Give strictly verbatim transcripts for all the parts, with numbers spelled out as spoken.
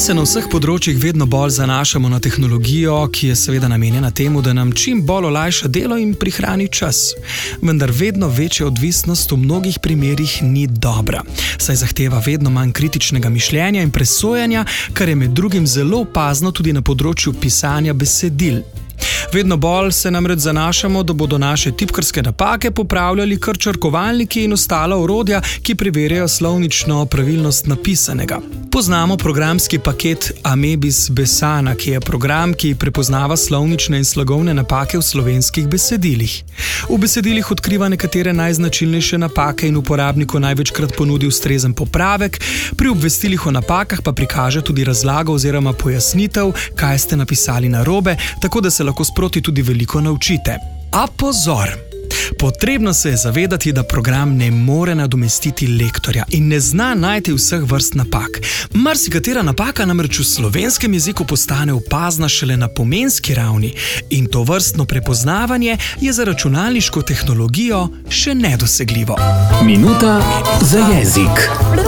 se na vseh področjih vedno bolj zanašamo na tehnologijo, ki je seveda namenjena temu, da nam čim bolj olajša delo in prihrani čas. Vendar vedno večja odvisnost v mnogih primerih ni dobra, saj zahteva vedno manj kritičnega mišljenja in presojanja, kar je med drugim zelo opazno tudi na področju pisanja besedil. Vedno bolj se namreč zanašamo, da bodo naše tipkarske napake popravljali kar črkovalniki in ostala orodja, ki preverjajo slovnično pravilnost napisanega. Poznamo programski paket Amebis Besana, ki je program, ki prepoznava slovnične in slagovne napake v slovenskih besedilih. V besedilih odkriva nekatere najznačilnejše napake in uporabniku največkrat ponudi ustrezen popravek, pri obvestilih o napakah pa prikaže tudi razlago oziroma pojasnitev, kaj ste napisali narobe, tako da se lahko sproti tudi veliko naučite. A pozor! Potrebno se je zavedati, da program ne more nadomestiti lektorja in ne zna najti vseh vrst napak. Marsikatera napaka namreč v slovenskem jeziku postane opazna šele na pomenski ravni in to vrstno prepoznavanje je za računalniško tehnologijo še nedosegljivo. Minuta za jezik.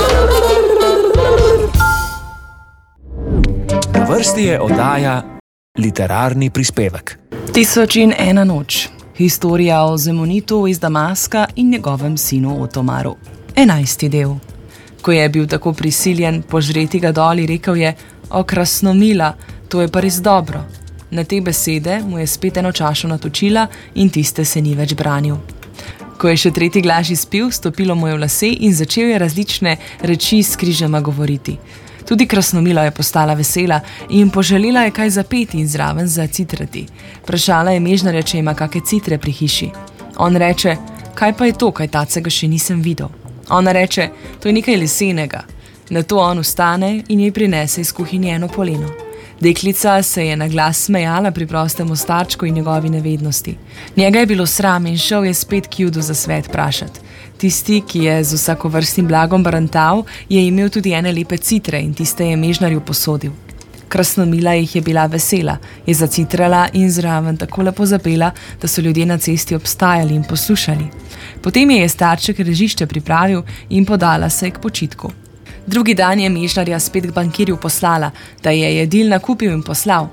Na vrsti je oddaja Literarni prispevek. Tisoč in ena noč. Historija o Zemonitu iz Damaska in njegovem sinu Otomaru. Enajsti del. Ko je bil tako prisiljen požreti ga doli, rekel je: "O, krasnomila, to je pa res dobro." Na te besede mu je spet eno čašo natočila in tiste se ni več branil. Ko je še tretji glas izpil, stopilo mu je v lase in začel je različne reči s križema govoriti. Tudi krasnomila je postala vesela in poželela je kaj zapeti in zraven zacitrati. Vprašala je mežnarja, če ima kake citre pri hiši. On reče: "Kaj pa je to, kaj tacega še nisem videl?" Ona reče: "To je nekaj lesenega." Nato on vstane in jej prinese iz kuhinje eno poleno. Deklica se je na glas smejala pri prostemu starčku in njegovi nevednosti. Njega je bilo sram in šel je spet k Judu za svet prašat. Tisti, ki je z vsakovrstnim blagom barantal, je imel tudi ene lepe citre in tiste je mežnarju posodil. Krasnomila jih je bila vesela, je zacitrala in zraven tako lepo zapela, da so ljudje na cesti obstajali in poslušali. Potem je starček režišče pripravil in podala se k počitku. Drugi dan je mežnarja spet k bankirju poslala, da je jedil nakupil in poslal.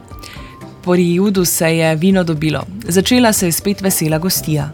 Pri Judu se je vino dobilo. Začela se je spet vesela gostija.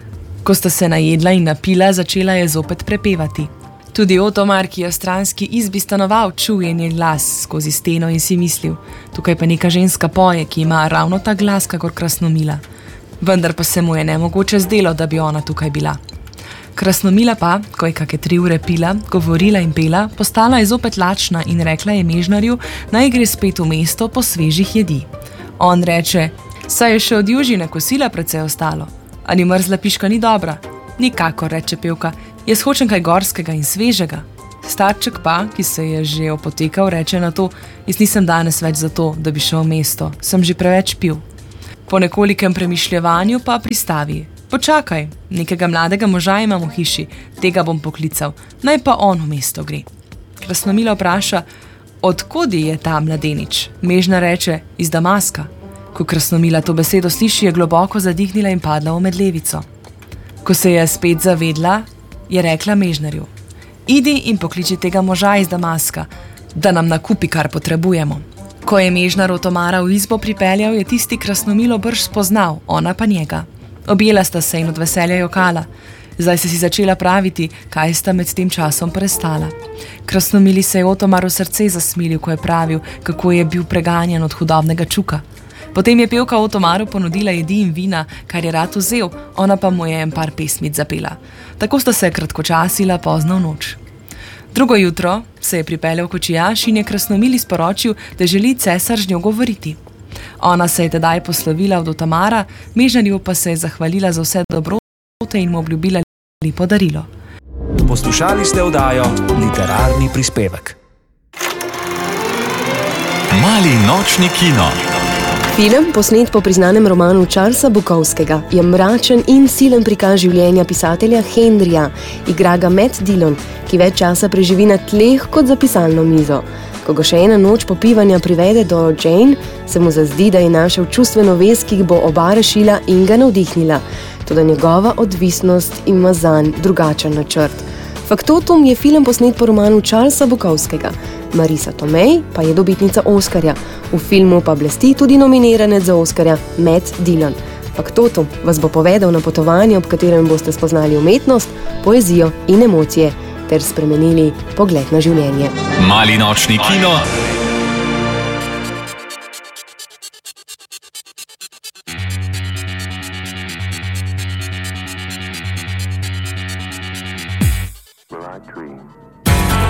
Ko sta se najedla in napila, začela je zopet prepevati. Tudi Otomar, ki je v stranski izbi stanoval, čuje njen glas skozi steno in si mislil: "Tukaj pa neka ženska poje, ki ima ravno ta glas, kakor krasnomila." Vendar pa se mu je nemogoče zdelo, da bi ona tukaj bila. Krasnomila pa, ko je kake tri ure pila, govorila in pela, postala je zopet lačna in rekla je mežnarju, naj gre spet v mesto po svežih jedi. On reče: "Saj je še od južine kosila precej ostalo. Ali mrzla piška ni dobra?" "Nikakor," reče pevka, "jaz hočem kaj gorskega in svežega." Starček pa, ki se je že opotekal, reče na to: "Jaz nisem danes več za to, da bi šel v mesto, sem že preveč pil." Po nekolikem premišljevanju pa pristavi: "Počakaj, nekega mladega moža imam v hiši, tega bom poklical, naj pa on v mesto gre." Krasnomila vpraša: "Od kodi je ta mladenič?" Mežna reče: "Iz Damaska." Ko Krasnomila to besedo sliši, je globoko zadihnila in padla v medlevico. Ko se je spet zavedla, je rekla mežnarju: "Idi in pokliči tega moža iz Damaska, da nam nakupi, kar potrebujemo." Ko je mežnar Otomara v izbo pripeljal, je tisti Krasnomilo brž spoznal, ona pa njega. Objela sta se in od veselja jokala. Zdaj se si začela praviti, kaj sta med tem časom prestala. Krasnomili se je Otomar v srce zasmilil, ko je pravil, kako je bil preganjan od hudobnega čuka. Potem je pevka Otomaru ponudila jedi in vina, kar je rad vzel, ona pa mu je en par pesmic zapela. Tako sta se kratkočasila pozno v noč. Drugo jutro se je pripeljal kočijaš in je Krasnomili sporočil, da želi cesar z njo govoriti. Ona se je tedaj poslovila od Otomara, mežnarju pa se je zahvalila za vse dobrote in mu obljubila lepo darilo. Poslušali ste oddajo Literarni prispevek. Mali nočni kino. Film, posnet po priznanem romanu Charlesa Bukowskega, je mračen in silen prikaz življenja pisatelja Henryja. Igra ga Matt Dillon, ki več časa preživi na tleh kot za pisalno mizo. Ko ga še ena noč popivanja privede do Jane, se mu zazdi, da je našel čustveno vez, ki bo oba rešila in ga navdihnila. Toda njegova odvisnost ima zanj drugačen načrt. Faktotum je film posnet po romanu Charlesa Bukowskega. Marisa Tomei pa je dobitnica Oskarja. V filmu pa blesti tudi nominiranec za Oskarja Matt Dillon. Faktotum vas bo povedal na potovanje, ob katerem boste spoznali umetnost, poezijo in emocije ter spremenili pogled na življenje. Mali nočni kino.